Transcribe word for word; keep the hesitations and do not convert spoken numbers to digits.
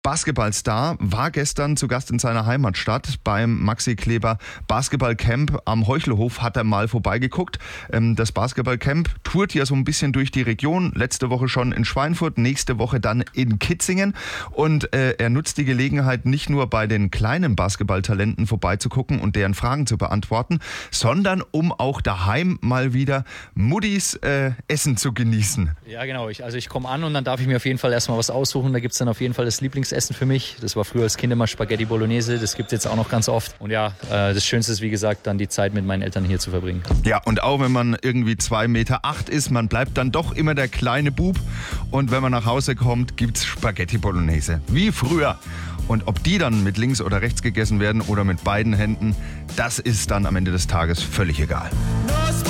Basketballstar war gestern zu Gast in seiner Heimatstadt beim Maxi Kleber Basketballcamp am Heuchelhof, hat er mal vorbeigeguckt. Das Basketballcamp tourt ja so ein bisschen durch die Region, letzte Woche schon in Schweinfurt, nächste Woche dann in Kitzingen, und äh, er nutzt die Gelegenheit, nicht nur bei den kleinen Basketballtalenten vorbeizugucken und deren Fragen zu beantworten, sondern um auch daheim mal wieder Muddis äh, Essen zu genießen. Ja genau, ich, also ich komme an und dann darf ich mir auf jeden Fall erstmal was aussuchen, da gibt es dann auf jeden Fall das Lieblings Essen für mich. Das war früher als Kind immer Spaghetti Bolognese, das gibt es jetzt auch noch ganz oft. Und ja, äh, das Schönste ist, wie gesagt, dann die Zeit mit meinen Eltern hier zu verbringen. Ja, und auch wenn man irgendwie zwei Meter acht ist, man bleibt dann doch immer der kleine Bub. Und wenn man nach Hause kommt, gibt's Spaghetti Bolognese. Wie früher. Und ob die dann mit links oder rechts gegessen werden oder mit beiden Händen, das ist dann am Ende des Tages völlig egal.